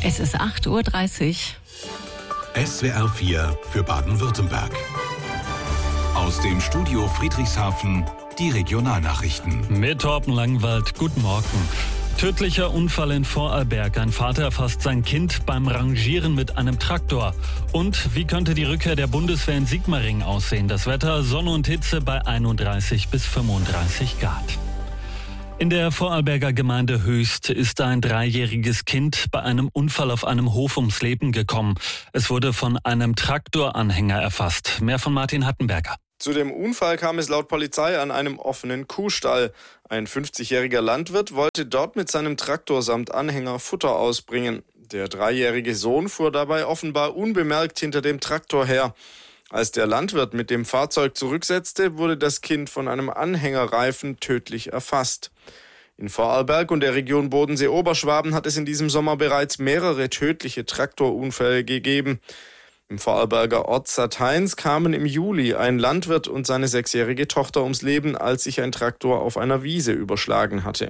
Es ist 8:30 Uhr. SWR 4 für Baden-Württemberg. Aus dem Studio Friedrichshafen die Regionalnachrichten. Mit Torben Langwald, guten Morgen. Tödlicher Unfall in Vorarlberg. Ein Vater erfasst sein Kind beim Rangieren mit einem Traktor. Und wie könnte die Rückkehr der Bundeswehr in Sigmaringen aussehen? Das Wetter, Sonne und Hitze bei 31 bis 35 Grad. In der Vorarlberger Gemeinde Höchst ist ein 3-jähriges Kind bei einem Unfall auf einem Hof ums Leben gekommen. Es wurde von einem Traktoranhänger erfasst. Mehr von Martin Hattenberger. Zu dem Unfall kam es laut Polizei an einem offenen Kuhstall. Ein 50-jähriger Landwirt wollte dort mit seinem Traktor samt Anhänger Futter ausbringen. Der 3-jährige Sohn fuhr dabei offenbar unbemerkt hinter dem Traktor her. Als der Landwirt mit dem Fahrzeug zurücksetzte, wurde das Kind von einem Anhängerreifen tödlich erfasst. In Vorarlberg und der Region Bodensee-Oberschwaben hat es in diesem Sommer bereits mehrere tödliche Traktorunfälle gegeben. Im Vorarlberger Ort Satheins kamen im Juli ein Landwirt und seine 6-jährige Tochter ums Leben, als sich ein Traktor auf einer Wiese überschlagen hatte.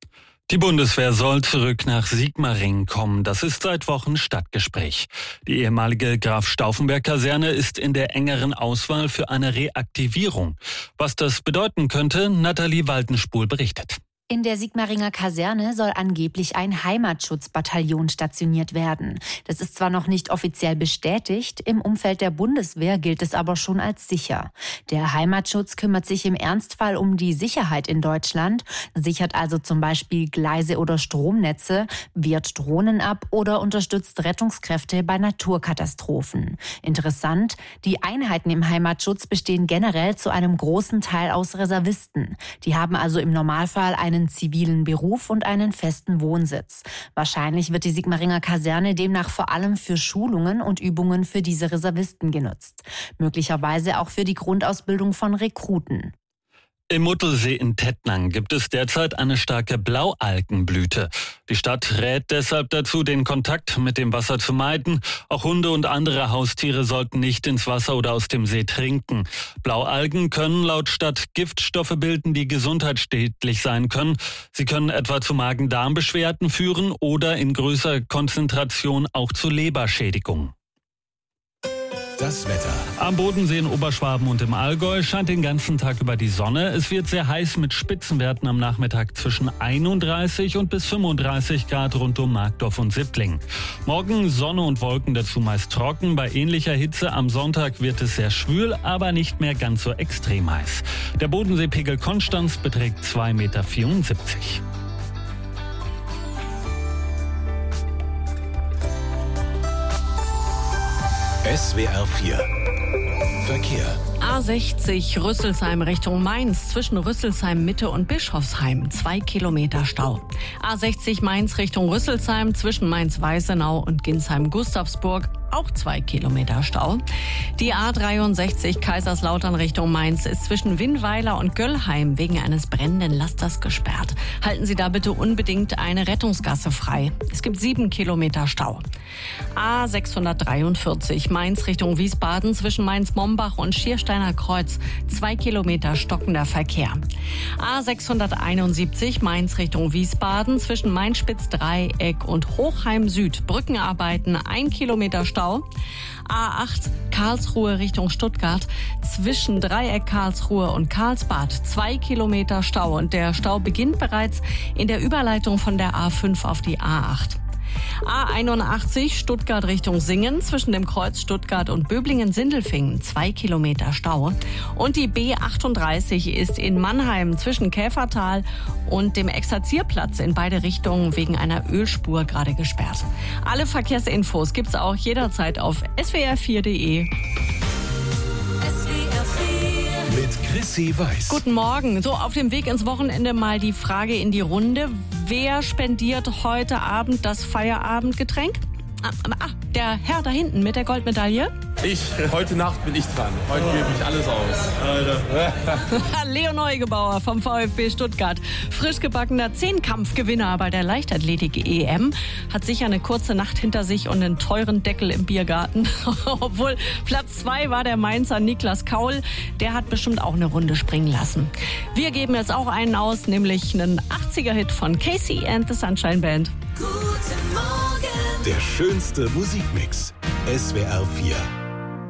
Die Bundeswehr soll zurück nach Sigmaringen kommen. Das ist seit Wochen Stadtgespräch. Die ehemalige Graf-Stauffenberg-Kaserne ist in der engeren Auswahl für eine Reaktivierung. Was das bedeuten könnte, Nathalie Waldenspul berichtet. In der Sigmaringer Kaserne soll angeblich ein Heimatschutzbataillon stationiert werden. Das ist zwar noch nicht offiziell bestätigt, im Umfeld der Bundeswehr gilt es aber schon als sicher. Der Heimatschutz kümmert sich im Ernstfall um die Sicherheit in Deutschland, sichert also zum Beispiel Gleise oder Stromnetze, wehrt Drohnen ab oder unterstützt Rettungskräfte bei Naturkatastrophen. Interessant, die Einheiten im Heimatschutz bestehen generell zu einem großen Teil aus Reservisten. Die haben also im Normalfall einen zivilen Beruf und einen festen Wohnsitz. Wahrscheinlich wird die Sigmaringer Kaserne demnach vor allem für Schulungen und Übungen für diese Reservisten genutzt. Möglicherweise auch für die Grundausbildung von Rekruten. Im Muttelsee in Tettnang gibt es derzeit eine starke Blaualgenblüte. Die Stadt rät deshalb dazu, den Kontakt mit dem Wasser zu meiden. Auch Hunde und andere Haustiere sollten nicht ins Wasser oder aus dem See trinken. Blaualgen können laut Stadt Giftstoffe bilden, die gesundheitsschädlich sein können. Sie können etwa zu Magen-Darm-Beschwerden führen oder in größerer Konzentration auch zu Leberschädigungen. Das Wetter. Am Bodensee in Oberschwaben und im Allgäu scheint den ganzen Tag über die Sonne. Es wird sehr heiß mit Spitzenwerten am Nachmittag zwischen 31 und bis 35 Grad rund um Markdorf und Sittling. Morgen Sonne und Wolken, dazu meist trocken. Bei ähnlicher Hitze am Sonntag wird es sehr schwül, aber nicht mehr ganz so extrem heiß. Der Bodenseepegel Konstanz beträgt 2,74 Meter. SWR 4 Verkehr. A60 Rüsselsheim Richtung Mainz, zwischen Rüsselsheim Mitte und Bischofsheim, 2 Kilometer Stau. A60 Mainz Richtung Rüsselsheim, zwischen Mainz-Weißenau und Ginsheim-Gustavsburg, auch 2 Kilometer Stau. Die A63 Kaiserslautern Richtung Mainz ist zwischen Winnweiler und Göllheim wegen eines brennenden Lasters gesperrt. Halten Sie da bitte unbedingt eine Rettungsgasse frei. Es gibt 7 Kilometer Stau. A643 Mainz Richtung Wiesbaden, zwischen Mainz-Mombach und Schiersteiner Kreuz, 2 Kilometer stockender Verkehr. A671 Mainz Richtung Wiesbaden, zwischen Mainz-Spitz-Dreieck und Hochheim Süd, Brückenarbeiten, 1 Kilometer Stau. A8 Karlsruhe Richtung Stuttgart, zwischen Dreieck Karlsruhe und Karlsbad, 2 Kilometer Stau. Und der Stau beginnt bereits in der Überleitung von der A5 auf die A8. A81 Stuttgart Richtung Singen, zwischen dem Kreuz Stuttgart und Böblingen-Sindelfingen, 2 Kilometer Stau. Und die B38 ist in Mannheim zwischen Käfertal und dem Exerzierplatz in beide Richtungen wegen einer Ölspur gerade gesperrt. Alle Verkehrsinfos gibt's auch jederzeit auf swr4.de. Mit Chrissy Weiß. Guten Morgen. So, auf dem Weg ins Wochenende mal die Frage in die Runde. Wer spendiert heute Abend das Feierabendgetränk? Der Herr da hinten mit der Goldmedaille. Ich, heute Nacht bin ich dran. Heute gebe ich alles aus. Alter. Leo Neugebauer vom VfB Stuttgart. Frisch gebackener 10-Kampfgewinner bei der Leichtathletik-EM. Hat sicher eine kurze Nacht hinter sich und einen teuren Deckel im Biergarten. Obwohl Platz 2 war der Mainzer Niklas Kaul. Der hat bestimmt auch eine Runde springen lassen. Wir geben jetzt auch einen aus, nämlich einen 80er-Hit von Casey and the Sunshine Band. Guten Morgen Der schönste Musikmix. SWR 4.